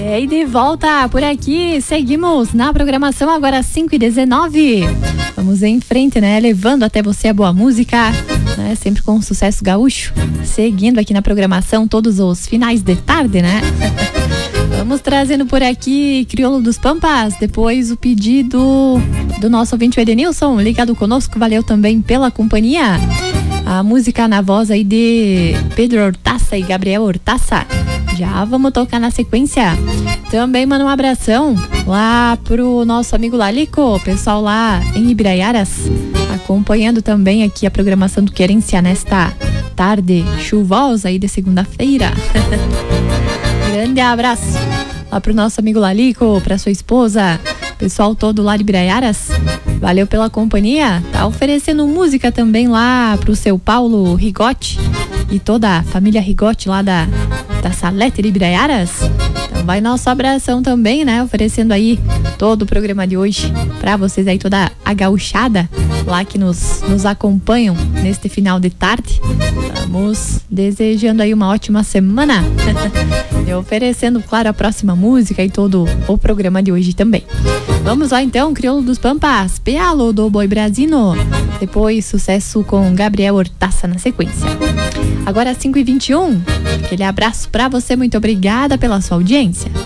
E de volta por aqui, seguimos na programação agora 5h19. Vamos em frente, né? Levando até você a boa música, né? Sempre com sucesso gaúcho. Seguindo aqui na programação todos os finais de tarde, né? Vamos trazendo por aqui Crioulo dos Pampas, depois o pedido do nosso ouvinte Edenilson, ligado conosco, valeu também pela companhia. A música na voz aí de Pedro Hortaça e Gabriel Hortaça. Já vamos tocar na sequência. Também manda um abração lá pro nosso amigo Lalico, pessoal lá em Ibraiaras, acompanhando também aqui a programação do Querência nesta tarde chuvosa aí de segunda-feira. Grande abraço lá pro nosso amigo Lalico, pra sua esposa, pessoal todo lá de Ibraiaras. Valeu pela companhia. Tá oferecendo música também lá pro seu Paulo Rigotti e toda a família Rigotti lá da Salete de Ibraiaras. Então vai nosso abração também, né? Oferecendo aí todo o programa de hoje pra vocês aí, toda a gauchada lá que nos acompanham neste final de tarde. Estamos desejando aí uma ótima semana. E oferecendo, claro, a próxima música e todo o programa de hoje também. Vamos lá então, Crioulo dos Pampas, Pealo do Boi Brasino. Depois sucesso com Gabriel Hortaça na sequência. Agora 5h21, aquele abraço pra você, muito obrigada pela sua audiência.